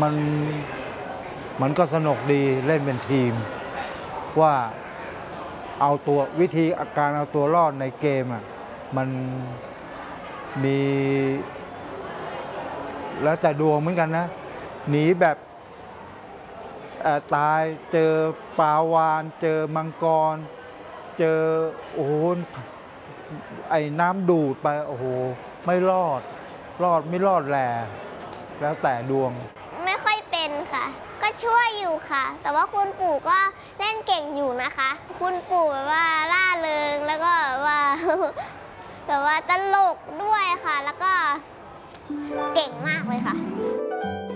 มันมันก็สนุกดีเล่นเป็นทีมว่าเอาตัววิธีอาการเอาตัวรอดในเกมอ่ะมันมีแล้วแต่ดวงเหมือนกันนะหนีแบบตายเจอปลาวาฬเจอมังกรเจอโอ้โหไอ้น้ำดูดไปโอ้โหไม่รอดไม่รอดแล้วแต่ดวงไม่ค่อยเป็นค่ะก็ช่วยอยู่ค่ะแต่ว่าคุณปู่ก็เล่นเก่งอยู่นะคะคุณปู่แบบว่าร่าเริงแล้วก็แบบว่า แบบว่าตลกด้วยค่ะแล้วก็เก่งมากเลยค่ะ